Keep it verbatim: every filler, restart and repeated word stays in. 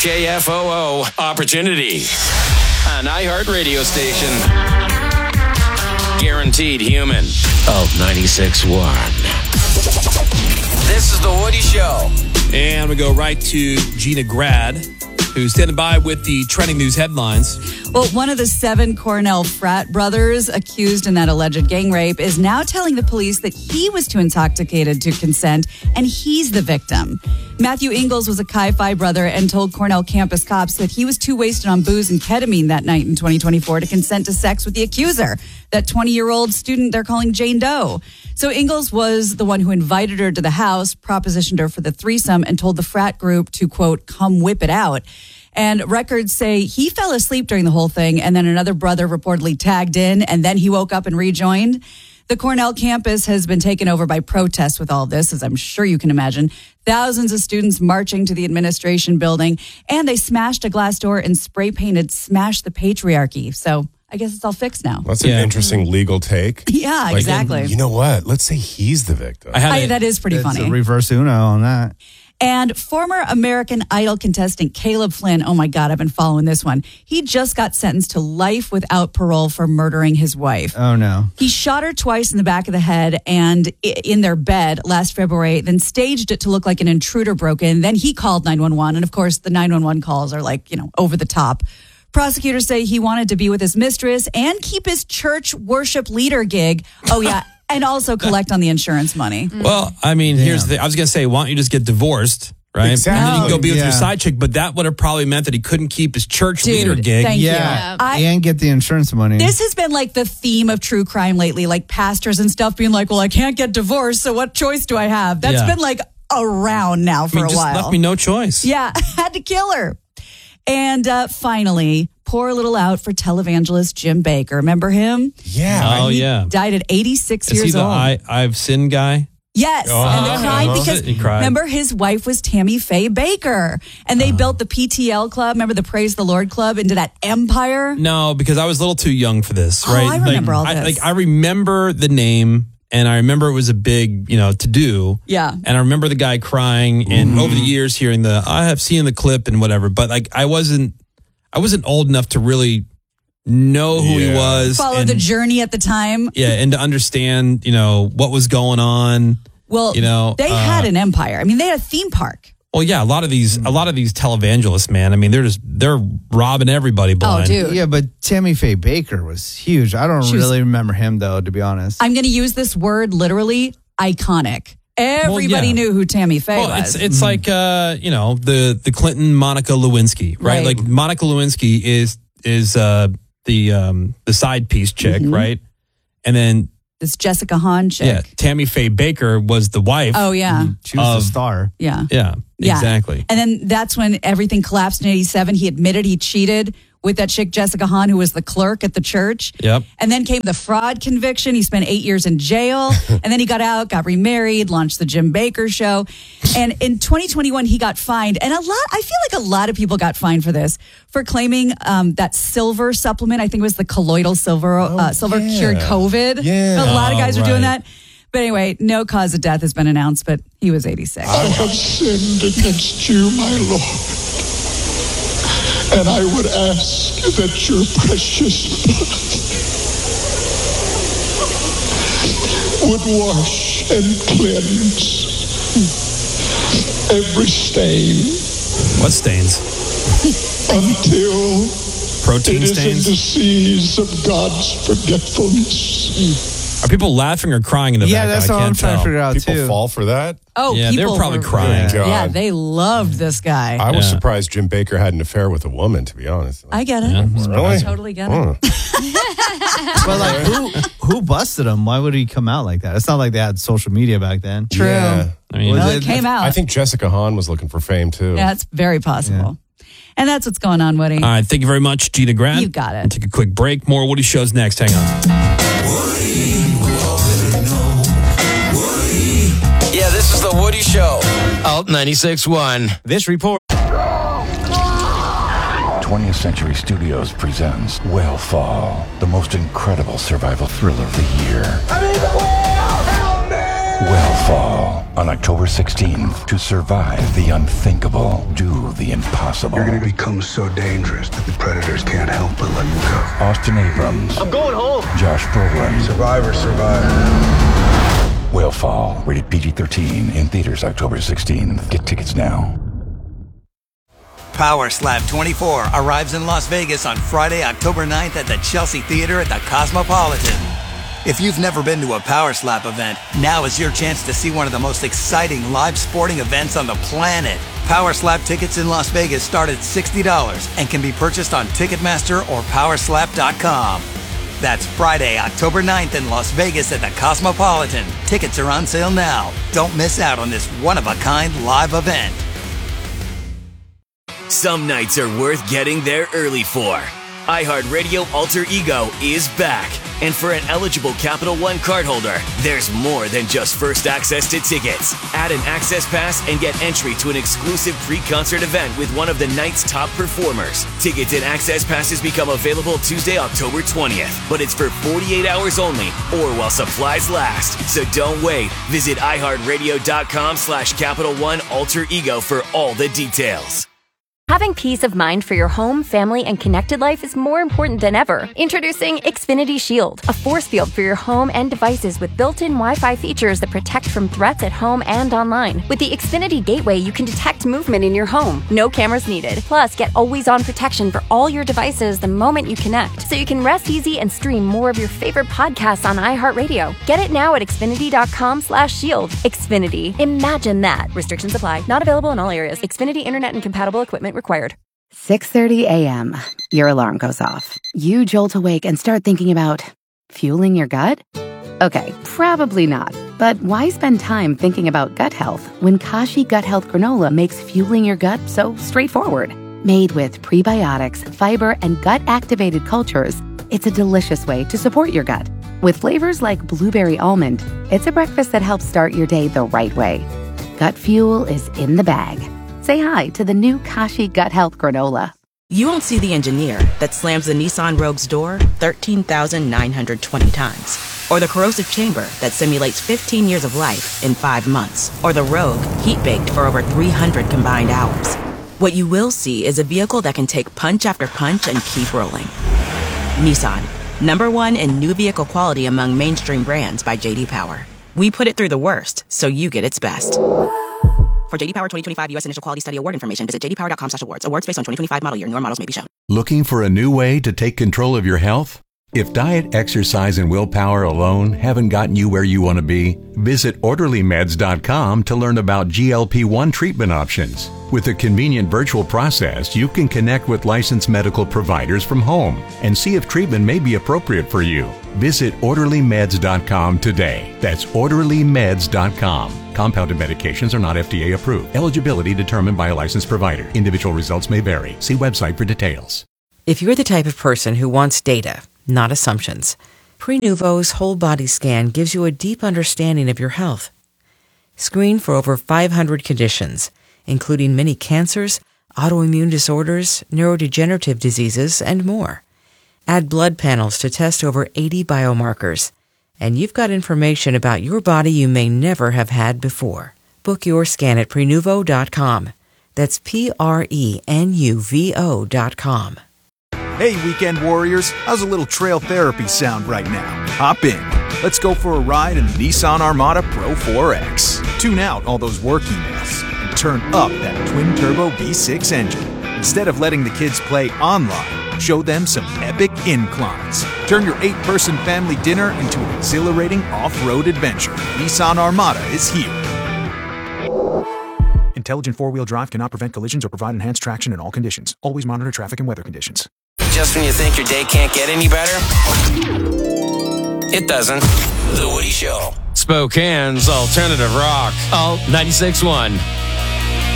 K F O O Opportunity, an iHeart radio station. Guaranteed human. Alt ninety-six point one. This is The Woody Show. And we go right to Gina Grad, who's standing by with the trending news headlines. Well, one of the seven Cornell frat brothers accused in that alleged gang rape is now telling the police that he was too intoxicated to consent and he's the victim. Matthew Ingalls was a Chi Phi brother and told Cornell campus cops that he was too wasted on booze and ketamine that night in twenty twenty-four to consent to sex with the accuser, that twenty-year-old student they're calling Jane Doe. So Ingalls was the one who invited her to the house, propositioned her for the threesome, and told the frat group to, quote, come whip it out. And records say he fell asleep during the whole thing, and then another brother reportedly tagged in, and then he woke up and rejoined. The Cornell campus has been taken over by protests with all this, as I'm sure you can imagine. Thousands of students marching to the administration building, and they smashed a glass door and spray painted "Smash the Patriarchy." So I guess it's all fixed now. That's an Yeah. interesting legal take. Yeah, Like, exactly. You know what? Let's say he's the victim. I had I, a- that is pretty It's funny. a reverse Uno on that. And former American Idol contestant Caleb Flynn, oh my God, I've been following this one. He just got sentenced to life without parole for murdering his wife. Oh, no. He shot her twice in the back of the head and i- in their bed last February, then staged it to look like an intruder broke in. Then he called nine one one. And of course, the nine one one calls are like, you know, over the top. Prosecutors say he wanted to be with his mistress and keep his church worship leader gig. Oh, yeah. And also collect on the insurance money. Well, I mean, here's the thing. I was going to say, why don't you just get divorced, right? Exactly. And then you can go be with Yeah. your side chick, but that would have probably meant that he couldn't keep his church leader Dude, gig. thank Yeah. you. I, And get the insurance money. This has been like the theme of true crime lately, like pastors and stuff being like, well, I can't get divorced, so what choice do I have? That's Yeah. been like around now for I mean, a just while. left me no choice. Yeah, had to kill her. And uh, finally, poor little out for televangelist Jim Baker. Remember him? Yeah. Oh, He yeah. died at eighty-six Is he years the old. I, I've sinned guy? Yes, Oh, and I they cried love because it. He cried. remember his wife was Tammy Faye Baker, and they built the P T L club. Remember the Praise the Lord club into that empire. No, because I was a little too young for this, Oh, right? I remember all I, this. like, I remember the name, and I remember it was a big, you know, to do. Yeah. And I remember the guy crying, and over the years hearing the, I have seen the clip and whatever, but like I wasn't, I wasn't old enough to really know who he Yeah. was. Follow and, the journey at the time. Yeah, and to understand, you know, what was going on. Well, You know, they uh, had an empire. I mean, they had a theme park. Well, yeah, a lot of these, a lot of these televangelists, man. I mean, they're just, they're robbing everybody blind. Oh, dude. Yeah, but Tammy Faye Baker was huge. I don't She was- really remember him, though, to be honest. I'm going to use this word literally, iconic. Everybody yeah. knew who Tammy Faye Well, was. it's it's like uh, you know, the the Clinton Monica Lewinsky, right? Right. Like Monica Lewinsky is is uh, the um, the side piece chick, Mm-hmm. right? And then this Jessica Hahn chick. yeah, Tammy Faye Baker was the wife. Oh, yeah. She was of- the star. Yeah. yeah, Yeah. exactly. And then that's when everything collapsed in eighty-seven. He admitted he cheated with that chick, Jessica Hahn, who was the clerk at the church. Yep. And then came the fraud conviction. He spent eight years in jail. And then he got out, got remarried, launched the Jim Baker show. And in twenty twenty-one, he got fined. And a lot, I feel like a lot of people got fined for this, for claiming um, that silver supplement. I think it was the colloidal silver, uh, silver yeah. cured COVID. Yeah. A lot of guys Oh, were doing right. that. But anyway, no cause of death has been announced, but he was eighty-six. I have sinned against you, my Lord. And I would ask that your precious blood would wash and cleanse every stain What stains? until Protein it is in stains? the seas of God's forgetfulness. Are people laughing or crying in the Yeah, background? that's I all I'm can't trying to tell. figure out, People too. fall for that? Oh, Yeah, they're people probably were- crying. God. Yeah, they loved this guy. I was Yeah. surprised Jim Baker had an affair with a woman, to be honest. I get it. Really? I totally get it. Huh. But, like, who, who busted him? Why would he come out like that? It's not like they had social media back then. True. Yeah. I mean, Well, Was it it- came out. I think Jessica Hahn was looking for fame, too. Yeah, it's very possible. And that's what's going on, Woody. all right, thank you very much, Gina Grant. You got it. We'll take a quick break. More Woody Shows next. Hang on. Yeah, this is The Woody Show. Alt ninety-six point one. This report. twentieth Century Studios presents Whale Fall, the most incredible survival thriller of the year. Wellfall on October sixteenth. To survive the unthinkable, do the impossible. You're going to become so dangerous that the predators can't help but let you go. Austin Abrams. I'm going home. Josh Brolin. Survivor, survivor. Wellfall, rated P G thirteen, in theaters October sixteenth. Get tickets now. Power Slap twenty-four arrives in Las Vegas on Friday, October ninth at the Chelsea Theater at the Cosmopolitan. If you've never been to a Power Slap event, now is your chance to see one of the most exciting live sporting events on the planet. Power Slap tickets in Las Vegas start at sixty dollars and can be purchased on Ticketmaster or power slap dot com. That's Friday, October ninth in Las Vegas at the Cosmopolitan. Tickets are on sale now. Don't miss out on this one-of-a-kind live event. Some nights are worth getting there early for. iHeartRadio Alter Ego is back. And for an eligible Capital One cardholder, there's more than just first access to tickets. Add an access pass and get entry to an exclusive pre-concert event with one of the night's top performers. Tickets and access passes become available Tuesday, October twentieth. But it's for forty-eight hours only or while supplies last. So don't wait. Visit iHeartRadio.com slash Capital One Alter Ego for all the details. Having peace of mind for your home, family, and connected life is more important than ever. Introducing Xfinity Shield, a force field for your home and devices with built-in Wi-Fi features that protect from threats at home and online. With the Xfinity Gateway, you can detect movement in your home. No cameras needed. Plus, get always-on protection for all your devices the moment you connect, so you can rest easy and stream more of your favorite podcasts on iHeartRadio. Get it now at Xfinity.com slash shield. Xfinity. Imagine that. Restrictions apply. Not available in all areas. Xfinity Internet and compatible equipment required. six thirty a.m. Your alarm goes off. You jolt awake and start thinking about fueling your gut? Okay, probably not. But why spend time thinking about gut health when Kashi Gut Health Granola makes fueling your gut so straightforward? Made with prebiotics, fiber, and gut-activated cultures, it's a delicious way to support your gut. With flavors like blueberry almond, it's a breakfast that helps start your day the right way. Gut fuel is in the bag. Say hi to the new Kashi Gut Health Granola. You won't see the engineer that slams the Nissan Rogue's door thirteen thousand nine hundred twenty times. Or the corrosive chamber that simulates fifteen years of life in five months. Or the Rogue heat-baked for over three hundred combined hours. What you will see is a vehicle that can take punch after punch and keep rolling. Nissan, number one in new vehicle quality among mainstream brands by J D Power. We put it through the worst, so you get its best. For J D Power twenty twenty-five U S Initial Quality Study Award information, visit j d power dot com slash awards. Awards based on twenty twenty-five model year. Newer models may be shown. Looking for a new way to take control of your health? If diet, exercise, and willpower alone haven't gotten you where you want to be, visit orderly meds dot com to learn about G L P one treatment options. With a convenient virtual process, you can connect with licensed medical providers from home and see if treatment may be appropriate for you. Visit orderly meds dot com today. That's orderly meds dot com. Compounded medications are not F D A approved. Eligibility determined by a licensed provider. Individual results may vary. See website for details. If you're the type of person who wants data, not assumptions, Prenuvo's whole body scan gives you a deep understanding of your health. Screen for over five hundred conditions, including many cancers, autoimmune disorders, neurodegenerative diseases, and more. Add blood panels to test over eighty biomarkers. And you've got information about your body you may never have had before. Book your scan at Prenuvo dot com. That's P R E N U V O dot com. Hey, weekend warriors, how's a little trail therapy sound right now? Hop in. Let's go for a ride in the Nissan Armada Pro four X. Tune out all those work emails and turn up that twin-turbo V six engine. Instead of letting the kids play online, show them some epic inclines. Turn your eight-person family dinner into an exhilarating off-road adventure. Nissan Armada is here. Intelligent four-wheel drive cannot prevent collisions or provide enhanced traction in all conditions. Always monitor traffic and weather conditions. Just when you think your day can't get any better, it doesn't. The Woody Show. Spokane's alternative rock. Alt ninety-six point one.